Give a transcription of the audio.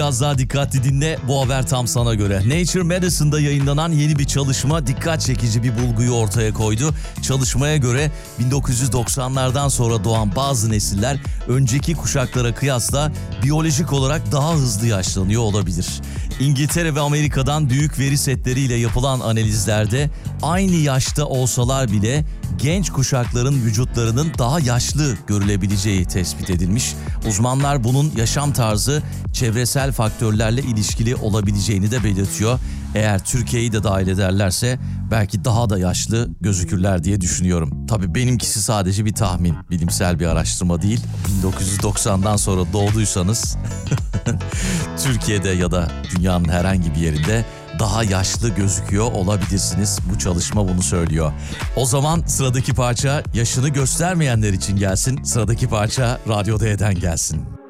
Biraz daha dikkatli dinle, bu haber tam sana göre. Nature Medicine'da yayınlanan yeni bir çalışma dikkat çekici bir bulguyu ortaya koydu. Çalışmaya göre 1990'lardan sonra doğan bazı nesiller önceki kuşaklara kıyasla biyolojik olarak daha hızlı yaşlanıyor olabilir. İngiltere ve Amerika'dan büyük veri setleriyle yapılan analizlerde aynı yaşta olsalar bile genç kuşakların vücutlarının daha yaşlı görülebileceği tespit edilmiş. Uzmanlar bunun yaşam tarzı, çevresel faktörlerle ilişkili olabileceğini de belirtiyor. Eğer Türkiye'yi de dahil ederlerse belki daha da yaşlı gözükürler diye düşünüyorum. Tabii benimkisi sadece bir tahmin, bilimsel bir araştırma değil. 1990'dan sonra doğduysanız Türkiye'de ya da dünyanın herhangi bir yerinde daha yaşlı gözüküyor olabilirsiniz. Bu çalışma bunu söylüyor. O zaman sıradaki parça yaşını göstermeyenler için gelsin. Sıradaki parça Radyo D'den gelsin.